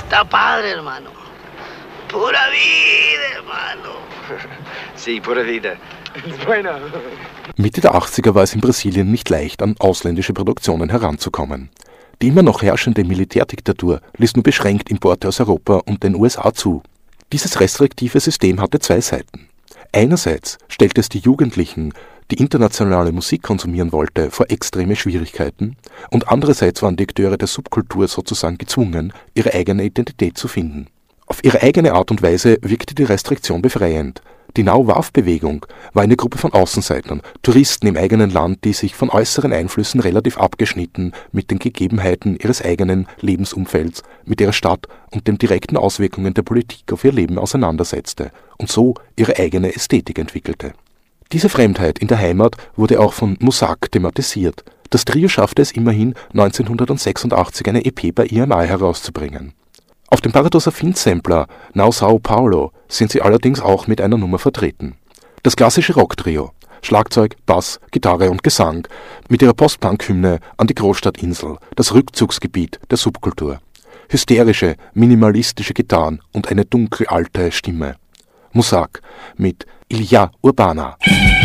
Está padre, hermano. Pura vida, hermano. Sí, pura vida. Bueno. Mitte der 80er war es in Brasilien nicht leicht, an ausländische Produktionen heranzukommen. Die immer noch herrschende Militärdiktatur ließ nur beschränkt Importe aus Europa und den USA zu. Dieses restriktive System hatte zwei Seiten. Einerseits stellte es die Jugendlichen, die internationale Musik konsumieren wollte, vor extreme Schwierigkeiten, und andererseits waren die Akteure der Subkultur sozusagen gezwungen, ihre eigene Identität zu finden. Auf ihre eigene Art und Weise wirkte die Restriktion befreiend. Die Now-Wave-Bewegung war eine Gruppe von Außenseitern, Touristen im eigenen Land, die sich von äußeren Einflüssen relativ abgeschnitten mit den Gegebenheiten ihres eigenen Lebensumfelds, mit ihrer Stadt und den direkten Auswirkungen der Politik auf ihr Leben auseinandersetzte und so ihre eigene Ästhetik entwickelte. Diese Fremdheit in der Heimat wurde auch von Musak thematisiert. Das Trio schaffte es immerhin, 1986 eine EP bei EMI herauszubringen. Auf dem Paradoxafin-Sampler Now Sao Paulo sind sie allerdings auch mit einer Nummer vertreten. Das klassische Rocktrio, Schlagzeug, Bass, Gitarre und Gesang, mit ihrer Post-Punk-Hymne an die Großstadtinsel, das Rückzugsgebiet der Subkultur. Hysterische, minimalistische Gitarren und eine dunkle alte Stimme. Musak mit Ilya Urbana.